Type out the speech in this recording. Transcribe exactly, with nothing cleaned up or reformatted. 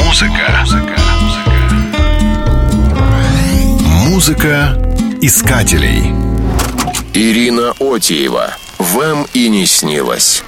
Музыка. Музыка искателей. Ирина Отиева. Вам и не снилось.